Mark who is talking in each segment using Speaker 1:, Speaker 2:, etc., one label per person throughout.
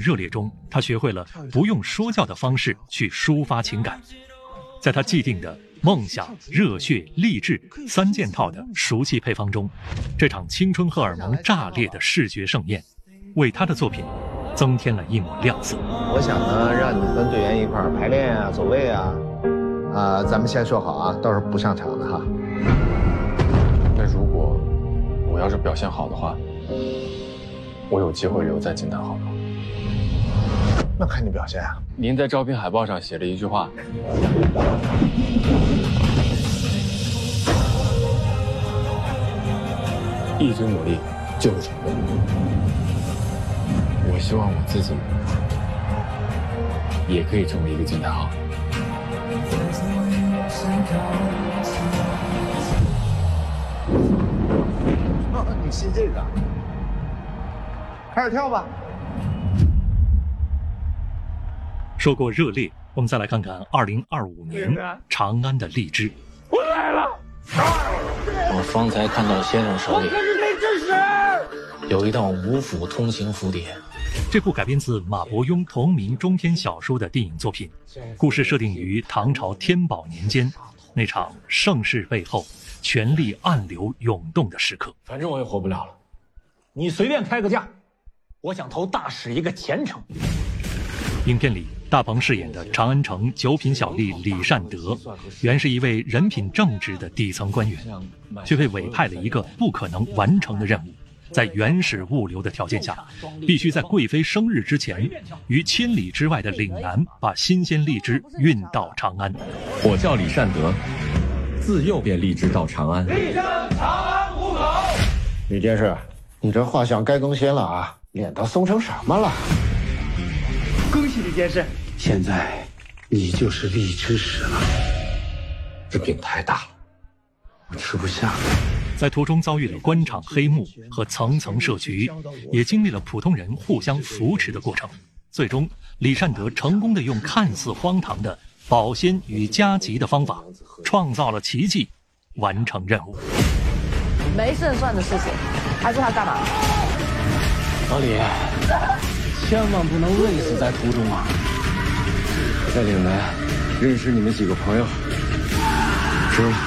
Speaker 1: 热烈中，他学会了不用说教的方式去抒发情感。在他既定的梦想、热血、励志三件套的熟悉配方中，这场青春荷尔蒙炸裂的视觉盛宴，为他的作品增添了一抹亮色。
Speaker 2: 我想呢，让你跟队员一块儿排练啊，走位啊，咱们先说好啊，到时候不上场的哈。
Speaker 3: 那如果我要是表现好的话，我有机会留在金坛好吗？
Speaker 2: 那看你表现啊。
Speaker 3: 您在招聘海报上写了一句话，一直努力就会成功。我希望我自己也可以成为一个金坛好。
Speaker 2: 你信这个？开始跳吧。
Speaker 1: 说过热烈，我们再来看看2025年长安的荔枝。
Speaker 4: 我来了！
Speaker 5: 我方才看到先生手里有一道五府通行符牒。
Speaker 1: 这部改编自马伯庸同名中篇小说的电影作品，故事设定于唐朝天宝年间，那场盛世背后权力暗流涌动的时刻。
Speaker 5: 反正我也活不了了，
Speaker 4: 你随便开个价，我想投大使一个前程。
Speaker 1: 影片里，大鹏饰演的长安城九品小吏李善德，原是一位人品正直的底层官员，却被委派了一个不可能完成的任务。在原始物流的条件下，必须在贵妃生日之前，于千里之外的岭南把新鲜荔枝运到长安。
Speaker 6: 我叫李善德，自幼便立志到长安。
Speaker 4: 力争长安户口。
Speaker 2: 李监事，你这画像该更新了啊，脸都松成什么了？
Speaker 4: 恭喜李监事，
Speaker 7: 现在你就是荔枝使了。这饼太大了，我吃不下。
Speaker 1: 在途中遭遇了官场黑幕和层层设局，也经历了普通人互相扶持的过程。最终，李善德成功地用看似荒唐的保鲜与加急的方法，创造了奇迹，完成任务。
Speaker 8: 没胜算的是谁？还是他干嘛？
Speaker 5: 老李，千万不能累死在途中啊！
Speaker 6: 在岭南认识你们几个朋友，是吗？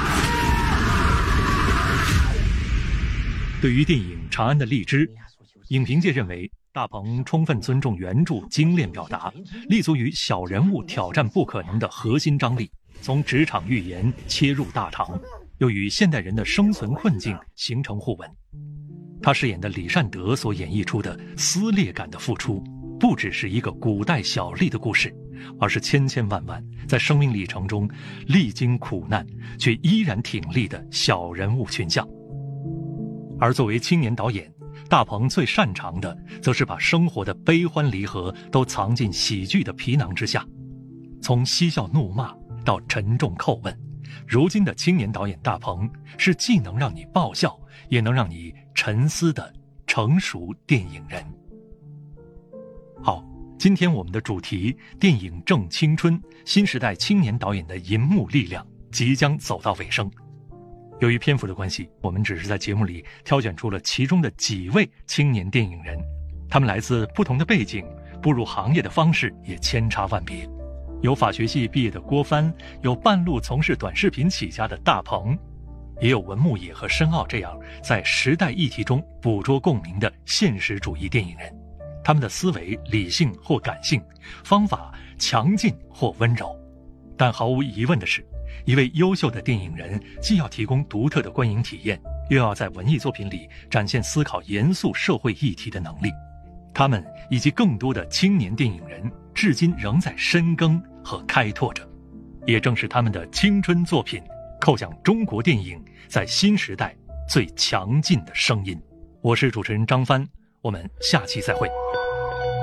Speaker 1: 对于电影《长安的荔枝》，影评界认为大鹏充分尊重原著精炼表达，立足于小人物挑战不可能的核心张力，从职场寓言切入大唐，又与现代人的生存困境形成互文。他饰演的李善德所演绎出的撕裂感的付出，不只是一个古代小吏的故事，而是千千万万在生命历程中历经苦难却依然挺立的小人物群像。而作为青年导演，大鹏最擅长的则是把生活的悲欢离合都藏进喜剧的皮囊之下，从嬉笑怒骂到沉重叩问，如今的青年导演大鹏是既能让你爆笑，也能让你沉思的成熟电影人。好，今天我们的主题电影正青春，新时代青年导演的银幕力量即将走到尾声。由于篇幅的关系，我们只是在节目里挑选出了其中的几位青年电影人，他们来自不同的背景，步入行业的方式也千差万别。有法学系毕业的郭帆，有半路从事短视频起家的大鹏，也有文牧野和申奥这样在时代议题中捕捉共鸣的现实主义电影人。他们的思维理性或感性，方法强劲或温柔。但毫无疑问的是，一位优秀的电影人既要提供独特的观影体验，又要在文艺作品里展现思考严肃社会议题的能力。他们以及更多的青年电影人至今仍在深耕和开拓着，也正是他们的青春作品叩响中国电影在新时代最强劲的声音。我是主持人张帆，我们下期再会。